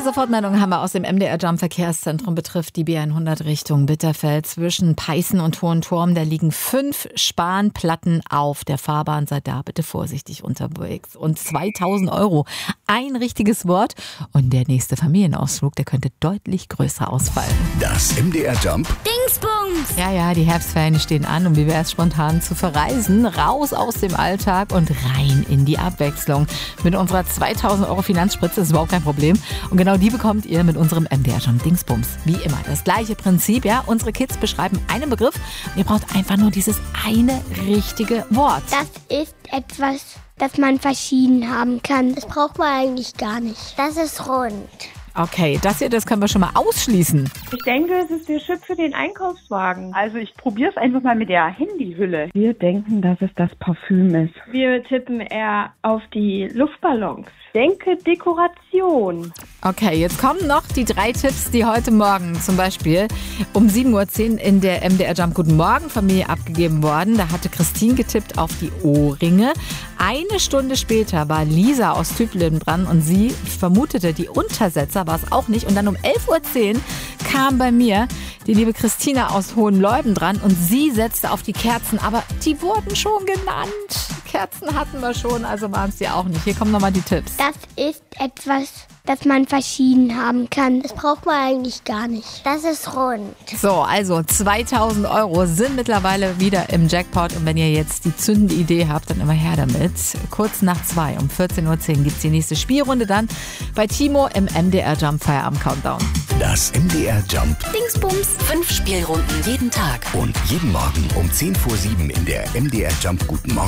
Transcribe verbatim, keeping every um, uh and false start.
Sofortmeldung haben wir aus dem M D R Jump Verkehrszentrum, betrifft die B hundert Richtung Bitterfeld zwischen Peißen und Hohenturm. Da liegen fünf Spanplatten auf der Fahrbahn. Seid da bitte vorsichtig unterwegs. Und zweitausend Euro, ein richtiges Wort. Und der nächste Familienausflug, der könnte deutlich größer ausfallen. Das M D R Jump Dingsbums! Ja, ja, die Herbstferien stehen an und wie wäre es spontan zu verreisen? Raus aus dem Alltag und rein in die Abwechslung. Mit unserer zweitausend Euro Finanzspritze ist überhaupt kein Problem. Und genau die bekommt ihr mit unserem M D R Jump Dingsbums. Wie immer, das gleiche Prinzip, ja. Unsere Kids beschreiben einen Begriff und ihr braucht einfach nur dieses eine richtige Wort. Das ist etwas, das man verschieden haben kann. Das braucht man eigentlich gar nicht. Das ist rund. Okay, das hier, das können wir schon mal ausschließen. Ich denke, es ist der Chip für den Einkaufswagen. Also ich probiere es einfach mal mit der Handyhülle. Wir denken, dass es das Parfüm ist. Wir tippen eher auf die Luftballons. Ich denke Dekoration. Okay, jetzt kommen noch die drei Tipps, die heute Morgen zum Beispiel um sieben Uhr zehn in der M D R Jump Guten Morgen Familie abgegeben worden. Da hatte Christine getippt auf die Ohrringe. Eine Stunde später war Lisa aus Tübingen dran und sie vermutete, die Untersetzer war es auch nicht. Und dann um elf Uhr zehn kam bei mir die liebe Christina aus Hohenleuben dran und sie setzte auf die Kerzen, aber die wurden schon genannt. Kerzen hatten wir schon, also waren es die auch nicht. Hier kommen nochmal die Tipps. Das ist etwas, das man verschieden haben kann. Das braucht man eigentlich gar nicht. Das ist rund. So, also zweitausend Euro sind mittlerweile wieder im Jackpot. Und wenn ihr jetzt die zündende Idee habt, dann immer her damit. Kurz nach zwei, um vierzehn Uhr zehn gibt es die nächste Spielrunde dann bei Timo im M D R Jump Feierabend Countdown. Das M D R Jump Dingsbums. Fünf Spielrunden jeden Tag. und jeden Morgen um zehn vor sieben in der M D R Jump Guten Morgen